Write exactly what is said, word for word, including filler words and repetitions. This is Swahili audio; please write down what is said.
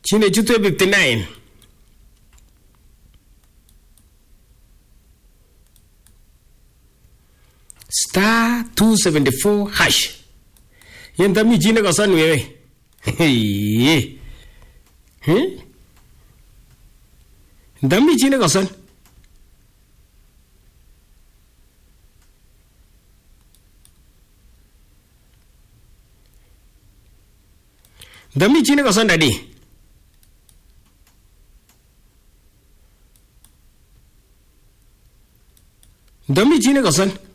Chine chute fifty-nine. Star two seventy-four hash. Yenta mi chine kasan wewe. Hey. Hmm? Dami chine kasan. Dami chine kasan daddy. Dami chine kasan.